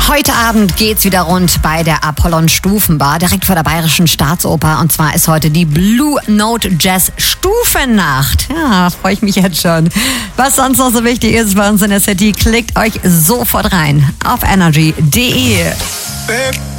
Heute Abend geht's wieder rund bei der Apollon Stufenbar, direkt vor der Bayerischen Staatsoper. Und zwar ist heute die Blue Note Jazz Stufennacht. Ja, freue ich mich jetzt schon. Was sonst noch so wichtig ist bei uns in der City, klickt euch sofort rein auf energy.de.